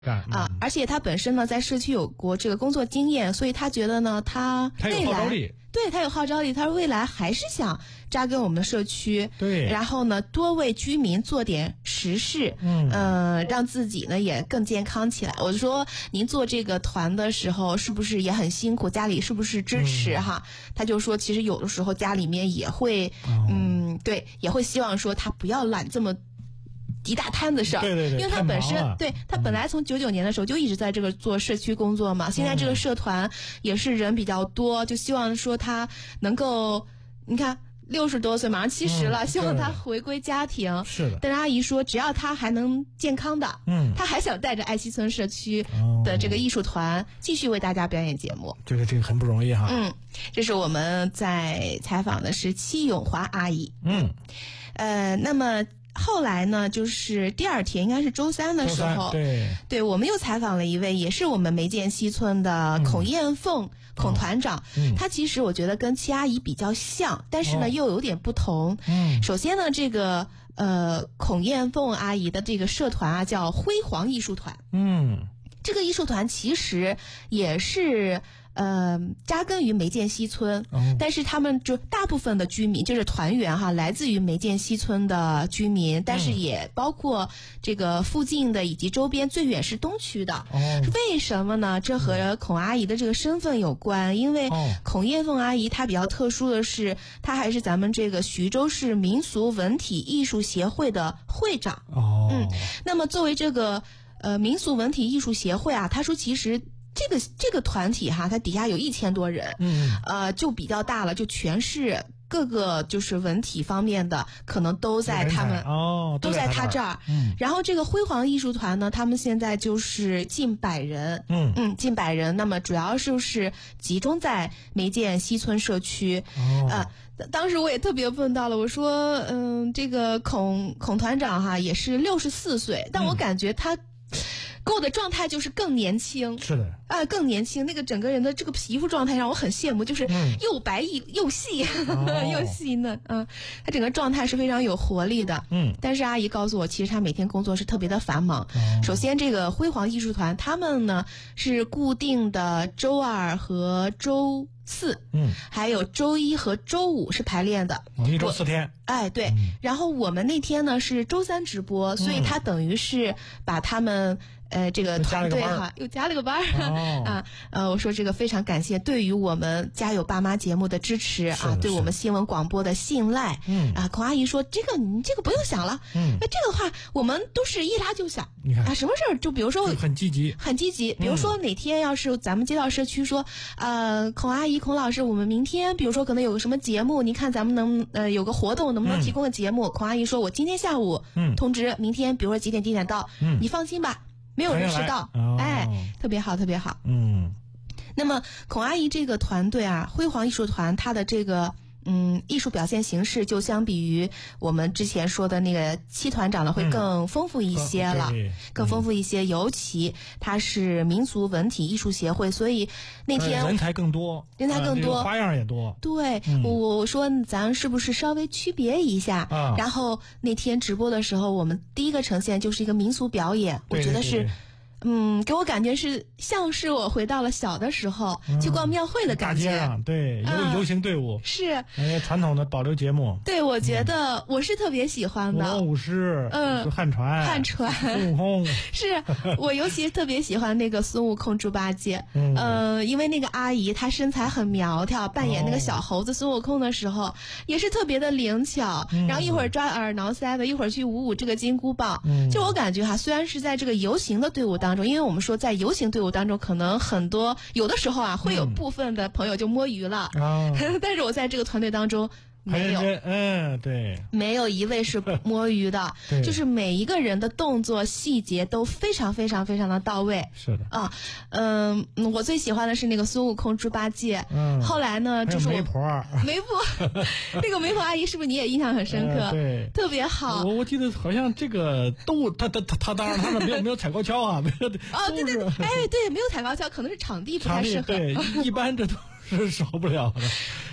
而且他本身呢在社区有过这个工作经验，所以他觉得呢他未来他有号召力，他未来还是想扎根我们社区， 对， 然后呢多为居民做点实事，让自己呢也更健康起来。我就说您做这个团的时候是不是也很辛苦，家里是不是支持哈？他就说其实有的时候家里面也会对，也会希望说他不要揽这么一大摊子事儿， 对， 因为他本身他本来从99年的时候就一直在这个做社区工作嘛，现在这个社团也是人比较多，就希望说他能够，你看60多岁马上70了，希望他回归家庭。 是的， 但是阿姨说只要他还能健康的，他还想带着爱溪村社区的这个艺术团继续为大家表演节目。 这个很不容易哈。 这是我们在采访的是戚永华阿姨。那么后来呢，就是第二天应该是周三的时候，对，我们又采访了一位也是我们梅涧西村的孔艳凤孔团长。他其实我觉得跟戚阿姨比较像，但是呢又有点不同。首先呢，这个孔艳凤阿姨的这个社团啊叫辉煌艺术团。这个艺术团其实也是扎根于梅涧西村，但是他们就大部分的居民就是团员哈，来自于梅涧西村的居民，但是也包括这个附近的以及周边，最远是东区的。为什么呢？这和孔阿姨的这个身份有关，因为孔艳凤阿姨她比较特殊的是，她还是咱们这个徐州市民俗文体艺术协会的会长。那么作为这个民俗文体艺术协会啊，他说其实这个团体哈，它底下有1000多人，就比较大了，就全是各个就是文体方面的，可能都在他们都在他这儿。然后这个辉煌艺术团呢，他们现在就是近100人，近100人。那么主要就是集中在梅涧西村社区。当时我也特别问到了，我说这个孔团长哈也是64岁，但我感觉他给我的状态就是更年轻。 是的， 更年轻，那个整个人的这个皮肤状态让我很羡慕，就是又白又细，又细嫩。他整个状态是非常有活力的。但是阿姨告诉我，其实他每天工作是特别的繁忙。首先这个辉煌艺术团他们呢是固定的周2和周4，还有周1和周5是排练的， 一周4天。 对。然后我们那天呢是周3直播，所以他等于是把他们这个团队哈又加了个班我说这个非常感谢对于我们家有爸妈节目的支持啊，对我们新闻广播的信赖。孔阿姨说你这个不用想了，那这个话我们都是一拉就想什么事儿就比如说很积极， 比如说哪天要是咱们街道社区说孔阿姨孔老师，我们明天比如说可能有个什么节目，你看咱们能有个活动，能不能提供个节目？孔阿姨说我今天下午通知，明天比如说几点到，你放心吧，没有人迟到。特别好特别好。那么孔阿姨这个团队啊，辉煌艺术团，它的这个艺术表现形式就相比于我们之前说的那个戚团长呢会更丰富一些了，更丰富一些。尤其它是民俗文体艺术协会，所以那天人才更多，花样也多。 对，我说咱是不是稍微区别一下？然后那天直播的时候，我们第一个呈现就是一个民俗表演，我觉得是。给我感觉是像是我回到了小的时候去逛庙会的感觉。 大街上，对，有游行队伍， 是传统的保留节目。 对，我觉得我是特别喜欢的。 舞狮，汉传，孙悟空， 是我尤其特别喜欢那个孙悟空猪八戒。因为那个阿姨她身材很苗条，扮演那个小猴子孙悟空的时候也是特别的灵巧，然后一会儿抓耳挠腮的，一会儿去舞这个金箍棒。就我感觉哈，虽然是在这个游行的队伍当中，因为我们说在游行队伍当中可能很多有的时候啊会有部分的朋友就摸鱼了，但是我在这个团队当中没有， 对， 没有一位是摸鱼的，就是每一个人的动作细节都非常非常非常的到位。 是的我最喜欢的是那个孙悟空猪八戒。后来呢，就是媒婆， 那个媒婆阿姨是不是你也印象很深刻？ 对， 特别好。 我记得好像这个他当然他们没有踩高跷啊，没有。 对，对，没有踩高跷，可能是场地不太适合。 对，一般这都是少不了的。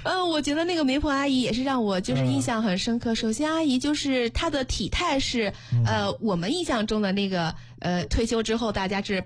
我觉得那个媒婆阿姨也是让我就是印象很深刻。首先，阿姨就是她的体态是我们印象中的那个退休之后大家是